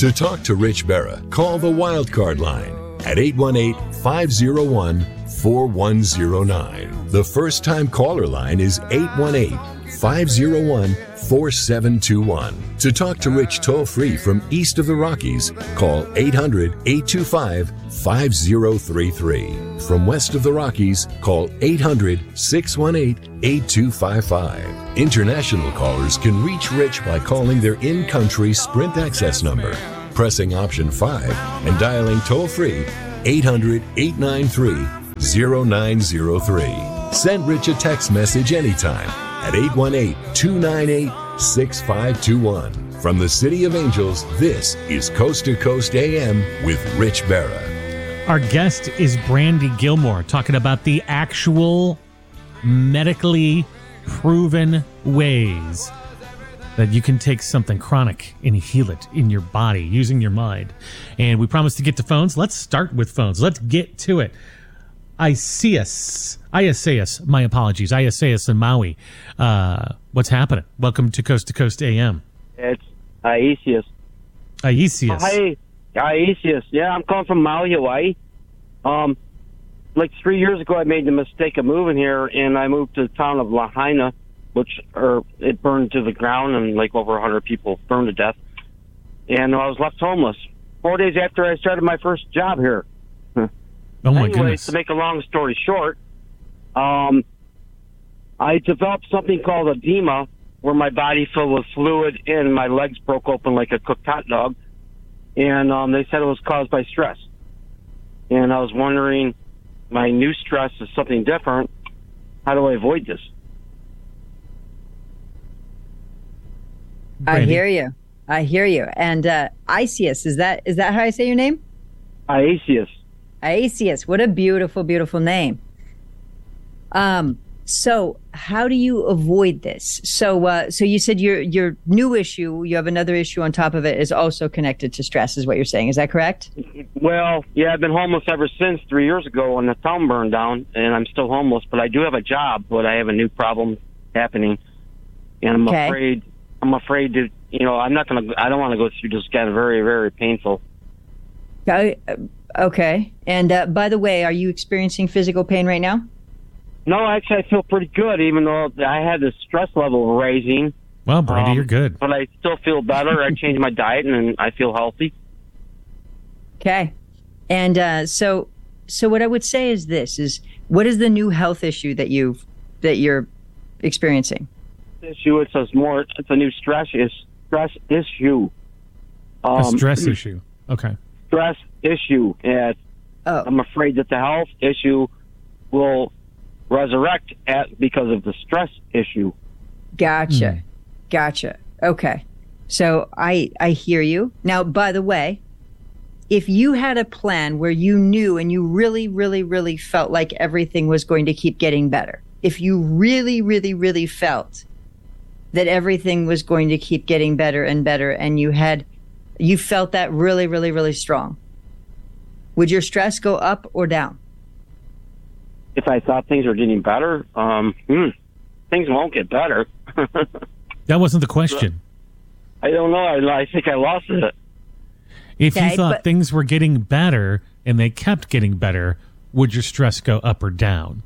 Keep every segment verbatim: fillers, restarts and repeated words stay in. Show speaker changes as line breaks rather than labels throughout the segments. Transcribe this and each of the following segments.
To talk to Rich Berra, call the Wildcard line at eight one eight, five oh one, four one oh nine. The first-time caller line is eight one eight, five oh one, four seven two one. To talk to Rich toll-free from east of the Rockies, call eight hundred, eight two five, five oh three three. From west of the Rockies, call eight hundred, six one eight, eight two five five. International callers can reach Rich by calling their in-country Sprint access number, pressing option five, and dialing toll-free eight hundred, eight nine three, oh nine oh three. Send Rich a text message anytime at eight one eight, two nine eight, six five two one. From the City of Angels, this is Coast to Coast A M with Rich Berra.
Our guest is Brandy Gilmore, talking about the actual medically proven ways that you can take something chronic and heal it in your body using your mind. And we promised to get to phones. Let's start with phones. Let's get to it. Isias, Isias, my apologies, Isias in Maui. Uh, what's happening? Welcome to Coast to Coast A M.
It's Isias.
Isias.
Hi, Isias. Yeah, I'm calling from Maui, Hawaii. Um, like three years ago, I made the mistake of moving here, and I moved to the town of Lahaina, which or it burned to the ground, and like over one hundred people burned to death. And I was left homeless four days after I started my first job here.
Oh my
Anyways,
goodness.
to make a long story short, um, I developed something called edema, where my body filled with fluid and my legs broke open like a cooked hot dog. And um, they said it was caused by stress. And I was wondering, my new stress is something different. How do I avoid this?
I
Brandy.
hear you. I hear you. And uh, Isias, is that is that how I say your name?
Isias.
Isias. What a beautiful, beautiful name. Um. So, how do you avoid this? So, uh, so you said your your new issue, you have another issue on top of it, is also connected to stress, is what you're saying. Is that correct?
Well, yeah, I've been homeless ever since three years ago when the town burned down, and I'm still homeless. But I do have a job, but I have a new problem happening, and I'm
Okay.
afraid. I'm afraid to, you know, I'm not gonna. I don't want to go through this. Kind of very, very painful.
Uh, okay. And uh, by the way, are you experiencing physical pain right now?
No, actually, I feel pretty good, even though I had the stress level rising.
Well, Brandy,
Um,
you're good.
But I still feel better. I changed my diet, and I feel healthy.
Okay. And uh, so, so what I would say is this: is what is the new health issue that you've that you're experiencing?
Issue. It's a more. It's a new stress is stress issue. Um,
A stress issue. Okay.
Stress issue. And
Oh,
I'm afraid that the health issue will resurrect at because of the stress issue.
gotcha,
Hmm.
gotcha. Okay. So I I hear you. Now, by the way, if you had a plan where you knew and you really, really, really felt like everything was going to keep getting better, if you really, really, really felt that everything was going to keep getting better and better, and you had, you felt that really, really, really strong, would your stress go up or down?
If I thought things were getting better, um, hmm, things won't get better.
That wasn't the question.
I don't know. I, I think I lost it.
If
Okay,
you thought
but-
things were getting better and they kept getting better, would your stress go up or down?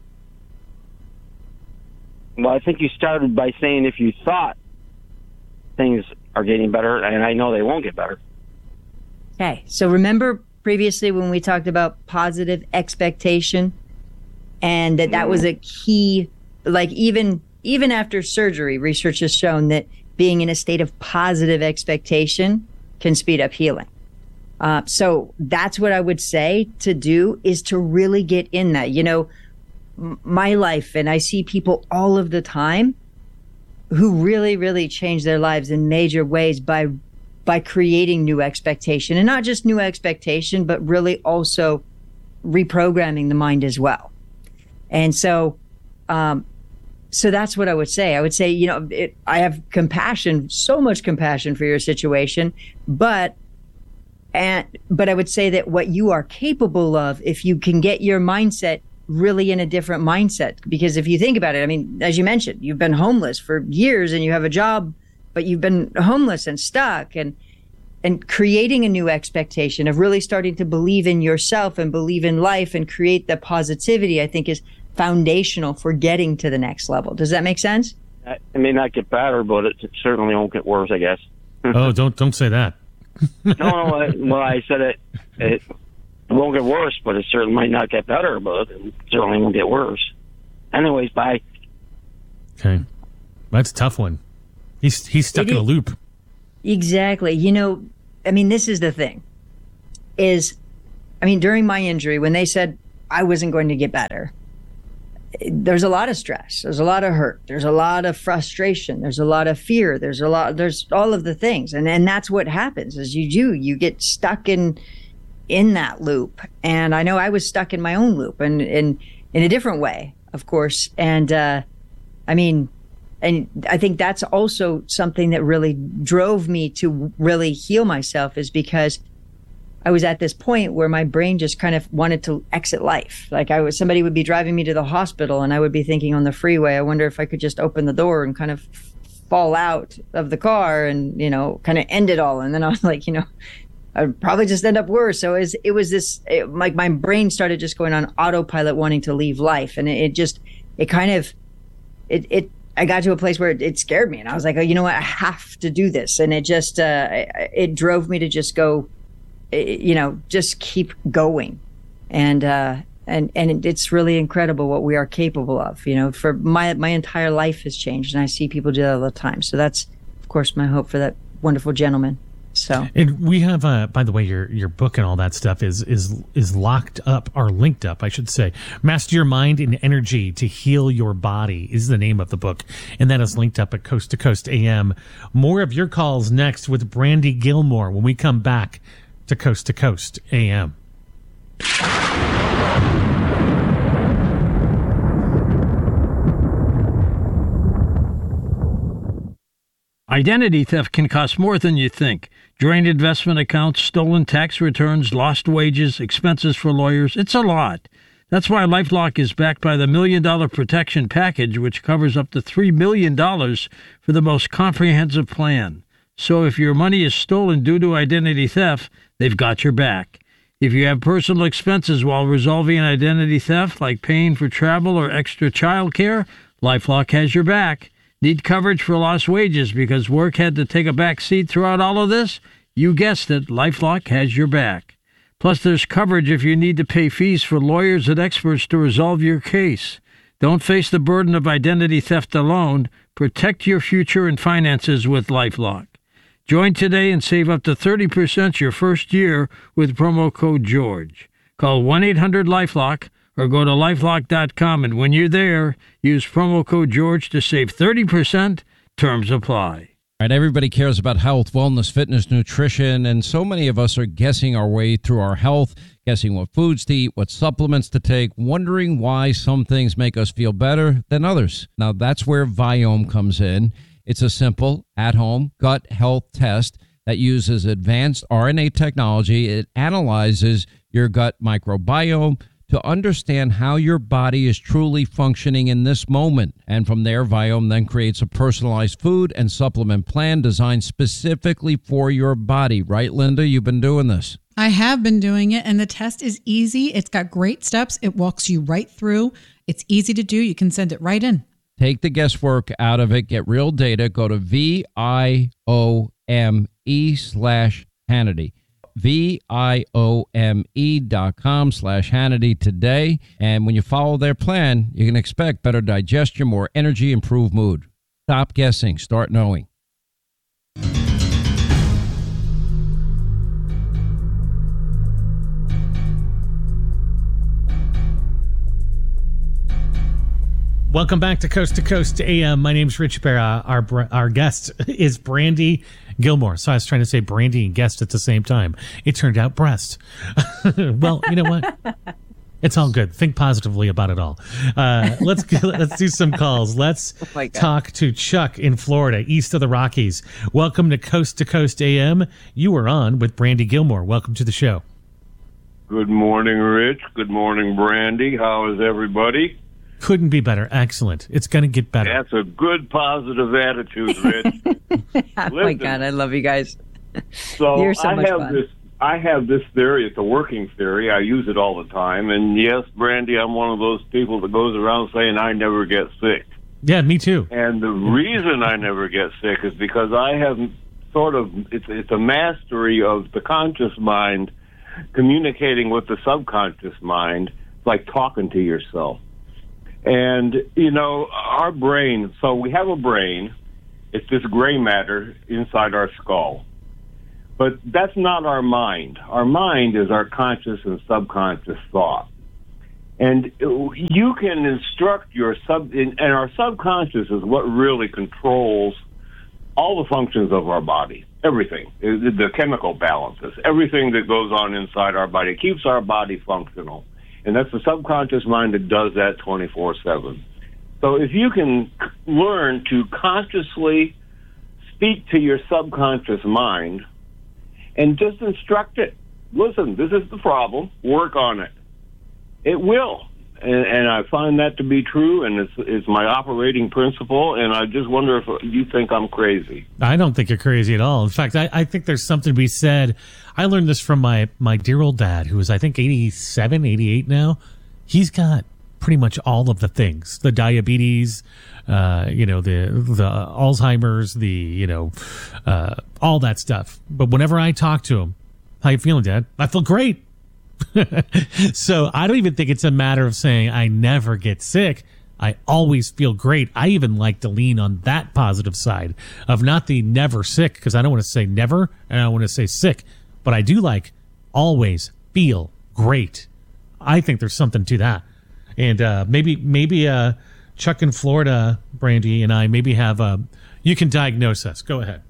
Well, I think you started by saying if you thought things are getting better, and I know they won't get better.
Okay. So remember previously when we talked about positive expectation, and that that was a key, like even even after surgery, research has shown that being in a state of positive expectation can speed up healing. Uh, so that's what I would say to do, is to really get in that. You know, m- my life, and I see people all of the time who really, really change their lives in major ways by by creating new expectation, and not just new expectation, but really also reprogramming the mind as well. And so, um, so that's what I would say. I would say, you know, it, I have compassion, so much compassion for your situation, but and but I would say that what you are capable of, if you can get your mindset really in a different mindset, because if you think about it, I mean, as you mentioned, you've been homeless for years and you have a job, but you've been homeless and stuck. And and creating a new expectation of really starting to believe in yourself and believe in life and create the positivity, I think is foundational for getting to the next level. Does that make sense?
It may not get better, but it certainly won't get worse, I guess.
Oh, don't don't say that.
no, no. I, well, I said it. It won't get worse, but it certainly might not get better, but it certainly won't get worse. Anyways, bye.
Okay, that's a tough one. He's he's stuck
It
in a
is-
loop.
Exactly. You know, I mean, this is the thing. Is, I mean, during my injury, when they said I wasn't going to get better, there's a lot of stress. There's a lot of hurt. There's a lot of frustration. There's a lot of fear. There's a lot, there's all of the things. And and that's what happens is you do, you get stuck in, in that loop. And I know I was stuck in my own loop and in, in a different way, of course. And, uh, I mean, and I think that's also something that really drove me to really heal myself is because I was at this point where my brain just kind of wanted to exit life. Like I was, somebody would be driving me to the hospital and I would be thinking on the freeway, I wonder if I could just open the door and kind of fall out of the car and, you know, kind of end it all. And then I was like, you know, I'd probably just end up worse. So it was, it was this, it, like my brain started just going on autopilot wanting to leave life. And it, it just, it kind of, it, it, I got to a place where it, it scared me and I was like, oh, you know what? I have to do this. And it just, uh, it, it drove me to just go, you know, just keep going. And, uh, and, and it's really incredible what we are capable of, you know, for my, my entire life has changed and I see people do that all the time. So that's, of course, my hope for that wonderful gentleman. So,
And we have, uh, by the way, your your book and all that stuff is is is locked up or linked up, I should say. Master Your Mind and Energy to Heal Your Body is the name of the book, and that is linked up at Coast to Coast A M. More of your calls next with Brandy Gilmore when we come back to Coast to Coast A M.
Identity theft can cost more than you think. Drained investment accounts, stolen tax returns, lost wages, expenses for lawyers. It's a lot. That's why LifeLock is backed by the Million Dollar Protection Package, which covers up to three million dollars for the most comprehensive plan. So if your money is stolen due to identity theft, they've got your back. If you have personal expenses while resolving an identity theft, like paying for travel or extra child care, LifeLock has your back. Need coverage for lost wages because work had to take a back seat throughout all of this? You guessed it, LifeLock has your back. Plus, there's coverage if you need to pay fees for lawyers and experts to resolve your case. Don't face the burden of identity theft alone. Protect your future and finances with LifeLock. Join today and save up to thirty percent your first year with promo code GEORGE. Call one eight hundred LifeLock or go to lifelock dot com, and when you're there, use promo code GEORGE to save thirty percent. Terms apply.
All right, everybody cares about health, wellness, fitness, nutrition, and so many of us are guessing our way through our health, guessing what foods to eat, what supplements to take, wondering why some things make us feel better than others. Now, that's where Viome comes in. It's a simple, at-home gut health test that uses advanced R N A technology. It analyzes your gut microbiome to understand how your body is truly functioning in this moment. And from there, Viome then creates a personalized food and supplement plan designed specifically for your body. Right, Linda? You've been doing this.
I have been doing it, and the test is easy. It's got great steps. It walks you right through. It's easy to do. You can send it right in.
Take the guesswork out of it. Get real data. Go to V I O M E slash Hannity. V-I-O-M-E dot com slash Hannity today. And when you follow their plan, you can expect better digestion, more energy, improved mood. Stop guessing. Start knowing.
Welcome back to Coast to Coast A M. My name's Rich Barra. Our our guest is Brandy Gilmore. So I was trying to say Brandy and guest at the same time. It turned out breast. Well, you know what? It's all good. Think positively about it all. Uh, let's get, let's do some calls. Let's oh talk to Chuck in Florida, east of the Rockies. Welcome to Coast to Coast A M. You are on with Brandy Gilmore. Welcome to the show.
Good morning, Rich. Good morning, Brandy. How is everybody?
Couldn't be better. Excellent. It's going to get better.
That's a good, positive attitude, Rich.
Oh, my God. I love you guys.
So
You're so
I
much
have
fun.
this. I have this theory. It's a working theory. I use it all the time. And yes, Brandy, I'm one of those people that goes around saying I never get sick.
Yeah, me too.
And the reason I never get sick is because I have sort of, it's, it's a mastery of the conscious mind communicating with the subconscious mind, like talking to yourself. And, you know, our brain, so we have a brain, it's this gray matter inside our skull. But that's not our mind. Our mind is our conscious and subconscious thought. And you can instruct your sub, and our subconscious is what really controls all the functions of our body, everything, the chemical balances, everything that goes on inside our body. It keeps our body functional. And that's the subconscious mind that does that twenty-four seven. So if you can learn to consciously speak to your subconscious mind and just instruct it, listen, this is the problem, work on it. It will. And, and I find that to be true, and it's, it's my operating principle, and I just wonder if you think I'm crazy.
I don't think you're crazy at all. In fact, I, I think there's something to be said. I learned this from my, my dear old dad, who is, I think, eighty-seven, eighty-eight now. He's got pretty much all of the things, the diabetes, uh, you know, the the Alzheimer's, the, you know, uh, all that stuff. But whenever I talk to him, how you feeling, Dad? I feel great. So I don't even think it's a matter of saying I never get sick. I always feel great. I even like to lean on that positive side of not the never sick, because I don't want to say never and I don't want to say sick, but I do like always feel great. I think there's something to that. And uh, maybe maybe uh, Chuck in Florida, Brandy, and I maybe have a, you can diagnose us. Go ahead.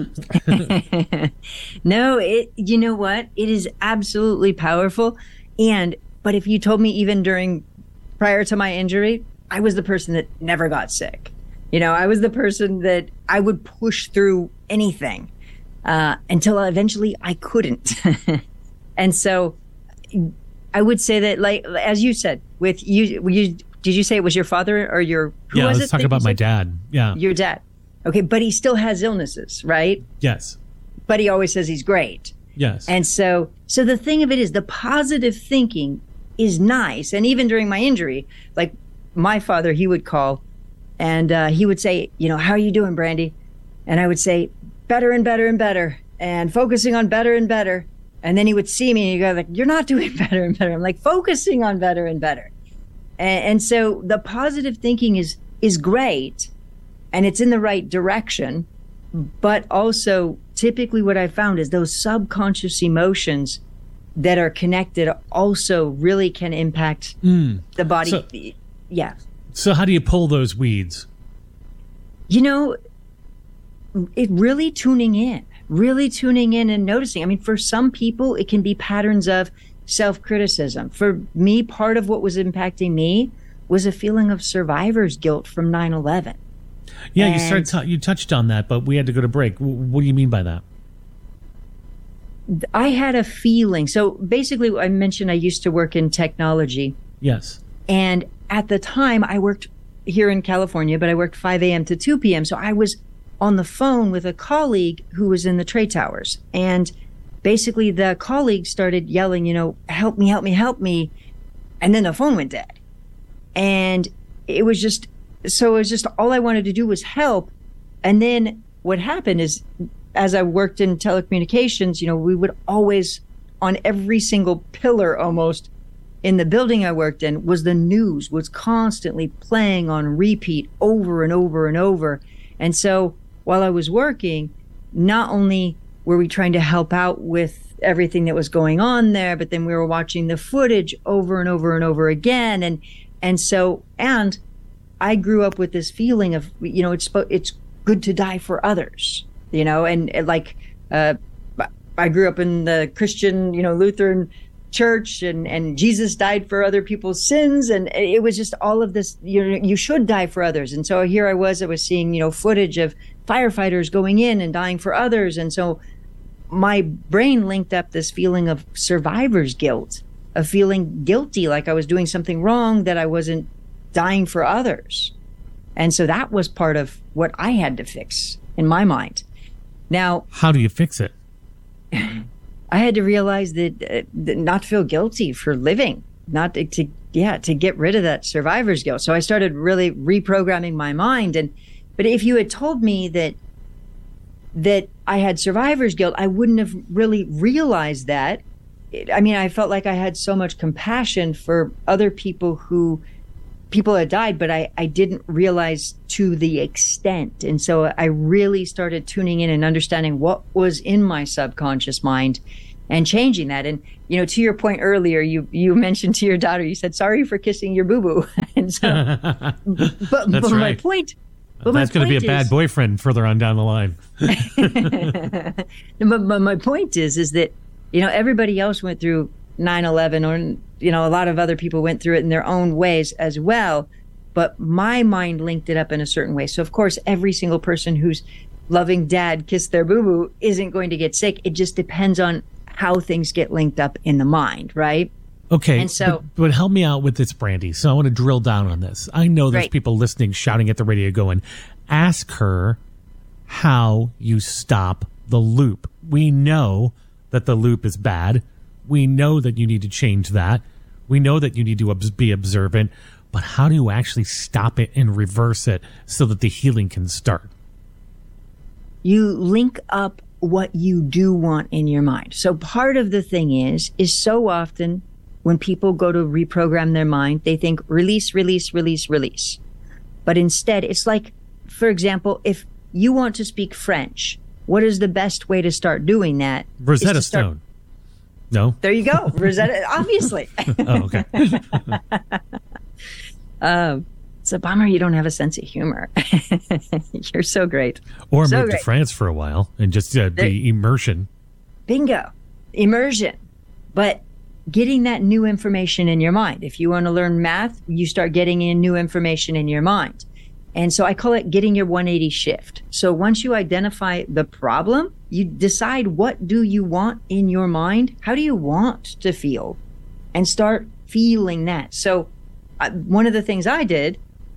No, it, you know what? It is absolutely powerful. And, but if you told me even during, prior to my injury, I was the person that never got sick. You know, I was the person that I would push through anything uh, until eventually I couldn't. And so I would say that, like, as you said, with you, you did you say it was your father or your, who
yeah,
was
let's
it
talk about my dad. Yeah.
Your dad. Okay, but he still has illnesses, right?
Yes.
But he always says he's great.
Yes.
And so, so the thing of it is, the positive thinking is nice. And even during my injury, like my father, he would call and uh, he would say, you know, how are you doing, Brandy? And I would say, better and better and better, and focusing on better and better. And then he would see me and he'd go like, you're not doing better and better. I'm like, focusing on better and better. And, and so the positive thinking is is great. And it's in the right direction, but also typically what I found is those subconscious emotions that are connected also really can impact mm. the body.
So,
yeah.
So how do you pull those weeds?
You know, it really tuning in, really tuning in and noticing. I mean, for some people, it can be patterns of self-criticism. For me, part of what was impacting me was a feeling of survivor's guilt from nine eleven.
Yeah,
and
you started. T- you touched on that, but we had to go to break. What do you mean by that?
I had a feeling. So basically, I mentioned I used to work in technology.
Yes.
And at the time, I worked here in California, but I worked five a.m. to two p.m. So I was on the phone with a colleague who was in the trade towers. And basically, the colleague started yelling, you know, help me, help me, help me. And then the phone went dead. And it was just... So it was just all I wanted to do was help. And then what happened is, as I worked in telecommunications, you know, we would always, on every single pillar almost in the building I worked in, was the news was constantly playing on repeat over and over and over. And so while I was working, not only were we trying to help out with everything that was going on there, but then we were watching the footage over and over and over again. And, and so, and I grew up with this feeling of, you know, it's it's good to die for others, you know, and, and like uh, I grew up in the Christian, you know, Lutheran church, and, and Jesus died for other people's sins. And it was just all of this, you know, you should die for others. And so here I was, I was seeing, you know, footage of firefighters going in and dying for others. And so my brain linked up this feeling of survivor's guilt, of feeling guilty, like I was doing something wrong, that I wasn't dying for others. And so that was part of what I had to fix in my mind. Now,
how do you fix it?
I had to realize that, uh, that not feel guilty for living, not to, to, yeah, to get rid of that survivor's guilt. So I started really reprogramming my mind. And, but if you had told me that, that I had survivor's guilt, I wouldn't have really realized that. I mean, I felt like I had so much compassion for other people who, people had died, but I, I didn't realize to the extent. And so I really started tuning in and understanding what was in my subconscious mind and changing that. And, you know, to your point earlier, you, you mentioned to your daughter, you said, sorry for kissing your boo-boo. And so, but, but
right.
my point, but
That's going to be a
is,
bad boyfriend further on down the line.
but, but my point is, is that, you know, everybody else went through nine eleven, or, you know, a lot of other people went through it in their own ways as well. But my mind linked it up in a certain way. So, of course, every single person who's loving dad kissed their boo-boo isn't going to get sick. It just depends on how things get linked up in the mind, right?
Okay,
and so,
but, but help me out with this, Brandy. So I want to drill down on this. I know there's
right.
people listening, shouting at the radio going, ask her how you stop the loop. We know that the loop is bad. We know that you need to change that. We know that you need to be observant. But how do you actually stop it and reverse it so that the healing can start?
You link up what you do want in your mind. So part of the thing is, is so often when people go to reprogram their mind, they think release, release, release, release. But instead, it's like, for example, if you want to speak French, what is the best way to start doing that?
Rosetta
start-
Stone. No?
There you go. Rosetta, obviously.
Oh, okay.
um, it's a bummer you don't have a sense of humor. You're so great.
Or
so
move
great.
to France for a while and just uh,
There-
be immersion.
Bingo. Immersion. But getting that new information in your mind. If you want to learn math, you start getting in new information in your mind. And so I call it getting your one eighty shift. So once you identify the problem, you decide, what do you want in your mind? How do you want to feel? And start feeling that. So uh, one of the things I did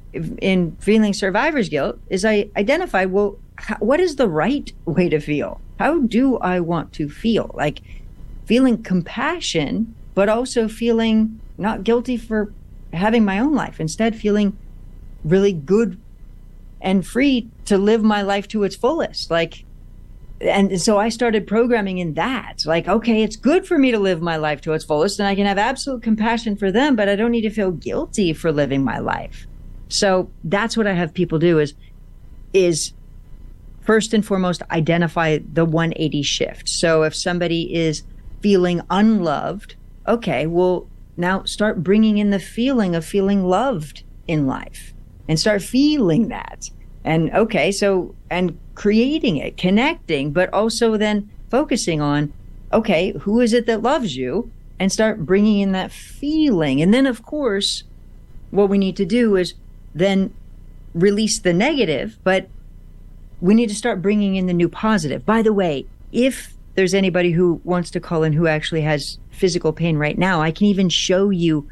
in feeling survivor's guilt is I identified, well, how, what is the right way to feel? How do I want to feel? Like feeling compassion, but also feeling not guilty for having my own life. Instead, feeling really good and free to live my life to its fullest. Like, and so I started programming in that. Like, okay, it's good for me to live my life to its fullest, and I can have absolute compassion for them, but I don't need to feel guilty for living my life. So that's what I have people do is, is first and foremost, identify the one eighty shift. So if somebody is feeling unloved, okay, well, now start bringing in the feeling of feeling loved in life and start feeling that. And okay, so, and creating it, connecting, but also then focusing on, okay, who is it that loves you? And start bringing in that feeling. And then, of course, what we need to do is then release the negative, but we need to start bringing in the new positive. By the way, if there's anybody who wants to call in who actually has physical pain right now, I can even show you,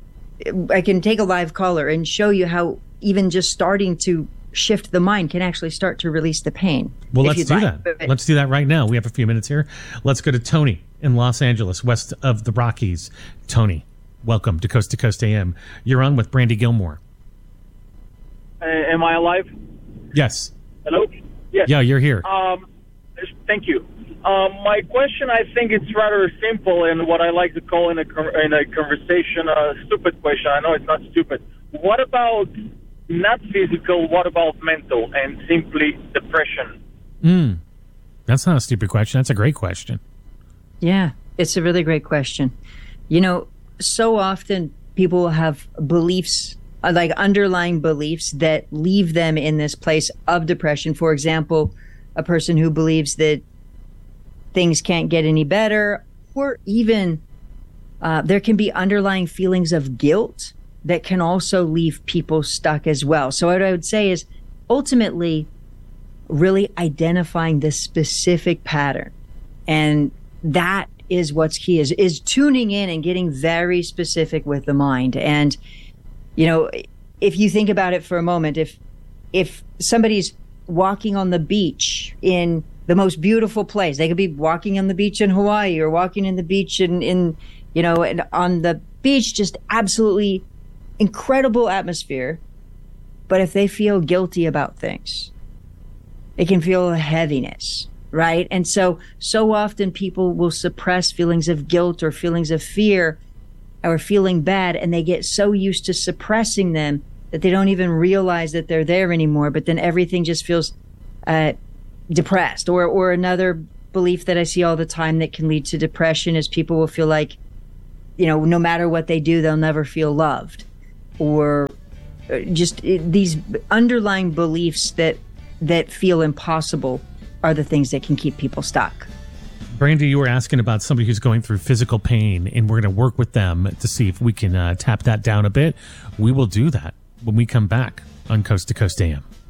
I can take a live caller and show you how even just starting to shift the mind can actually start to release the pain.
Well, let's do
like.
that. Let's do that right now. We have a few minutes here. Let's go to Tony in Los Angeles, west of the Rockies. Tony, welcome to Coast to Coast A M. You're on with Brandy Gilmore.
Uh, am I alive?
Yes.
Hello? Yes.
Yeah, you're here.
Um, thank you. Um, my question, I think it's rather simple, and what I like to call in a in a conversation a stupid question. I know it's not stupid. What about not physical? What about mental and simply depression?
Mm, that's not a stupid question. That's a great question.
Yeah, it's a really great question. You know, so often people have beliefs, like underlying beliefs that leave them in this place of depression. For example, a person who believes that things can't get any better, or even uh, there can be underlying feelings of guilt that can also leave people stuck as well. So what I would say is ultimately really identifying the specific pattern. And that is what's key, is, is tuning in and getting very specific with the mind. And, you know, if you think about it for a moment, if, if somebody's walking on the beach in the most beautiful place. They could be walking on the beach in Hawaii or walking in the beach in, in you know, and on the beach, just absolutely incredible atmosphere. But if they feel guilty about things, it can feel a heaviness, right? And so, so often people will suppress feelings of guilt or feelings of fear or feeling bad, and they get so used to suppressing them that they don't even realize that they're there anymore. But then everything just feels uh, depressed. Or, or another belief that I see all the time that can lead to depression is people will feel like, you know, no matter what they do, they'll never feel loved. Or just it, these underlying beliefs that that feel impossible are the things that can keep people stuck.
Brandy, you were asking about somebody who's going through physical pain, and we're going to work with them to see if we can uh, tap that down a bit. We will do that when we come back on Coast to Coast A M.